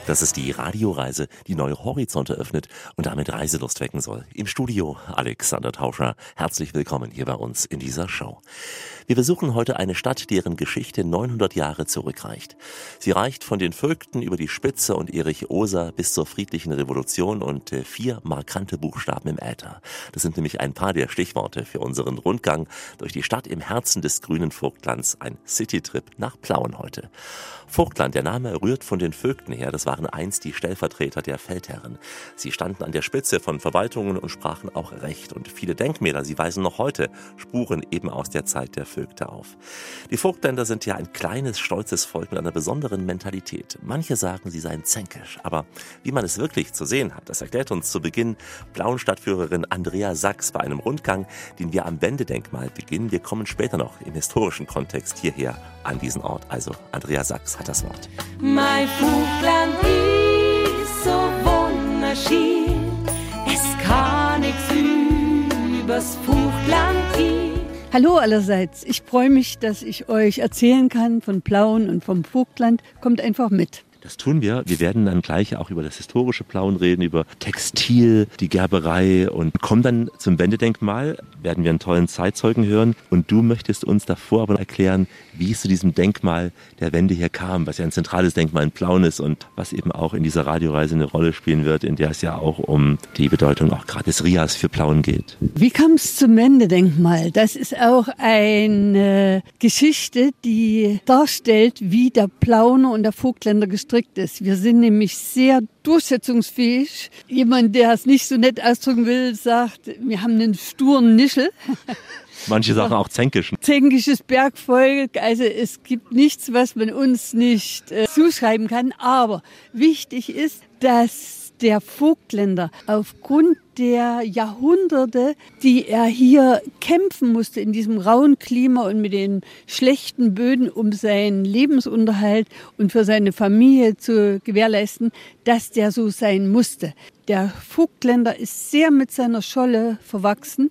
Das ist die Radioreise, die neue Horizonte öffnet und damit Reiselust wecken soll. Im Studio Alexander Tauscher. Herzlich willkommen hier bei uns in dieser Show. Wir besuchen heute eine Stadt, deren Geschichte 900 Jahre zurückreicht. Sie reicht von den Völkten über die Spitze und Erich Oser bis zur friedlichen Revolution und 4 markante Buchstaben im Äther. Das sind nämlich ein paar der Stichworte für unseren Rundgang durch die Stadt im Herzen des grünen Vogtlands. Ein Citytrip nach Plauen heute. Vogtland, der Name rührt von den Vögten her. Das waren einst die Stellvertreter der Feldherren. Sie standen an der Spitze von Verwaltungen und sprachen auch Recht. Und viele Denkmäler, sie weisen noch heute Spuren eben aus der Zeit der Vögte auf. Die Vogtländer sind ja ein kleines, stolzes Volk mit einer besonderen Mentalität. Manche sagen, sie seien zänkisch. Aber wie man es wirklich zu sehen hat, das erklärt uns zu Beginn Plauen-Stadtführerin Andrea Sachs bei einem Rundgang, den wir am Wendedenkmal beginnen. Wir kommen später noch im historischen Kontext hierher an diesen Ort. Also Andrea Sachs hat das Wort. Mein Vogtland ist so wunderschön, es kann nix übers Vogtland gehen. Hallo allerseits, ich freue mich, dass ich euch erzählen kann von Plauen und vom Vogtland. Kommt einfach mit. Das tun wir. Wir werden dann gleich auch über das historische Plauen reden, über Textil, die Gerberei und kommen dann zum Wendedenkmal, werden wir einen tollen Zeitzeugen hören und du möchtest uns davor aber erklären, wie es zu diesem Denkmal der Wende hier kam, was ja ein zentrales Denkmal in Plauen ist und was eben auch in dieser Radioreise eine Rolle spielen wird, in der es ja auch um die Bedeutung auch gerade des Rias für Plauen geht. Wie kam es zum Wendedenkmal? Das ist auch eine Geschichte, die darstellt, wie der Plauner und der Vogtländer gestrickt ist. Wir sind nämlich sehr durchsetzungsfähig. Jemand, der es nicht so nett ausdrücken will, sagt, wir haben einen sturen Nischel. Manche sagen auch zänkisch. Zänkisches Bergvolk, also es gibt nichts, was man uns nicht zuschreiben kann. Aber wichtig ist, dass der Vogtländer aufgrund der Jahrhunderte, die er hier kämpfen musste in diesem rauen Klima und mit den schlechten Böden, um seinen Lebensunterhalt und für seine Familie zu gewährleisten, dass der so sein musste. Der Vogtländer ist sehr mit seiner Scholle verwachsen.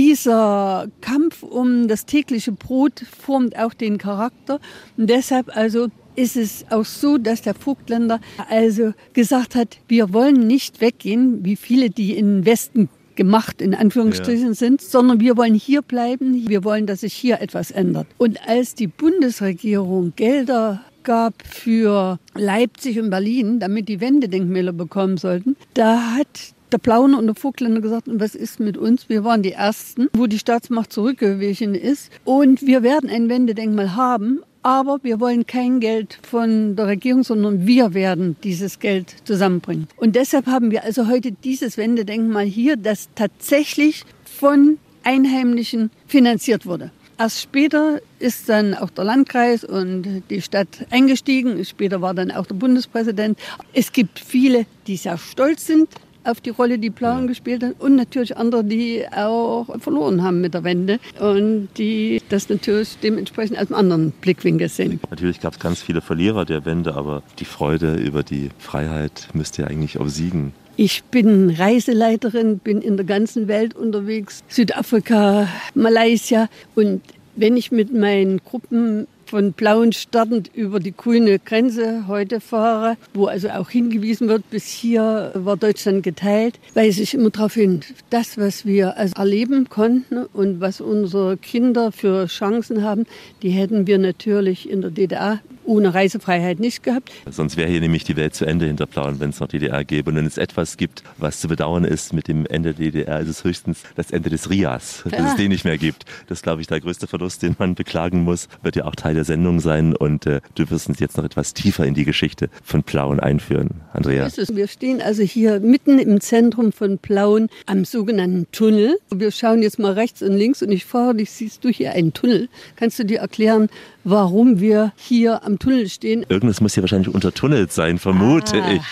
Dieser Kampf um das tägliche Brot formt auch den Charakter und deshalb also ist es auch so, dass der Vogtländer also gesagt hat, wir wollen nicht weggehen, wie viele, die in den Westen gemacht, in Anführungsstrichen sind, sondern wir wollen hier bleiben, wir wollen, dass sich hier etwas ändert. Und als die Bundesregierung Gelder gab für Leipzig und Berlin, damit die Wendedenkmäler bekommen sollten, da hat der Plauner und der Vogtländer gesagt, und was ist mit uns? Wir waren die Ersten, wo die Staatsmacht zurückgewichen ist. Und wir werden ein Wendedenkmal haben, aber wir wollen kein Geld von der Regierung, sondern wir werden dieses Geld zusammenbringen. Und deshalb haben wir also heute dieses Wendedenkmal hier, das tatsächlich von Einheimischen finanziert wurde. Erst später ist dann auch der Landkreis und die Stadt eingestiegen. Später war dann auch der Bundespräsident. Es gibt viele, die sehr stolz sind auf die Rolle, die Plauen gespielt hat und natürlich andere, die auch verloren haben mit der Wende und die das natürlich dementsprechend aus einem anderen Blickwinkel sehen. Natürlich gab es ganz viele Verlierer der Wende, aber die Freude über die Freiheit müsste ja eigentlich obsiegen. Ich bin Reiseleiterin, bin in der ganzen Welt unterwegs, Südafrika, Malaysia und wenn ich mit meinen Gruppen von Plauen startend über die grüne Grenze heute fahre, wo also auch hingewiesen wird, bis hier war Deutschland geteilt, weise ich immer darauf hin, das, was wir also erleben konnten und was unsere Kinder für Chancen haben, die hätten wir natürlich in der DDR ohne Reisefreiheit nicht gehabt. Sonst wäre hier nämlich die Welt zu Ende hinter Plauen, wenn es noch DDR gäbe. Und wenn es etwas gibt, was zu bedauern ist mit dem Ende der DDR, ist es höchstens das Ende des Rias, dass es den nicht mehr gibt. Das ist, glaube ich, der größte Verlust, den man beklagen muss. Wird ja auch Teil der Sendung sein und du wirst uns jetzt noch etwas tiefer in die Geschichte von Plauen einführen, Andrea. Wir stehen also hier mitten im Zentrum von Plauen am sogenannten Tunnel. Wir schauen jetzt mal rechts und links und ich frage dich, siehst du hier einen Tunnel? Kannst du dir erklären, warum wir hier am Tunnel stehen? Irgendwas muss hier wahrscheinlich untertunnelt sein, vermute ich.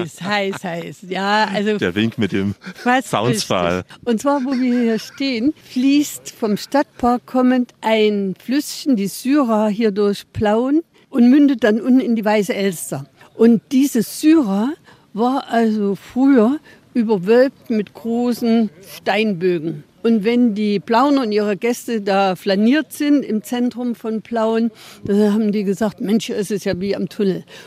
Heiß. Ja, also der Wink mit dem Soundspal. Und zwar, wo wir hier stehen, fließt vom Stadtpark kommend ein Flüsschen, die Syra, hier durch Plauen und mündet dann unten in die Weiße Elster. Und diese Syra war also früher überwölbt mit großen Steinbögen. Und wenn die Plauner und ihre Gäste da flaniert sind im Zentrum von Plauen, dann haben die gesagt, Mensch, es ist ja wie am Tunnel.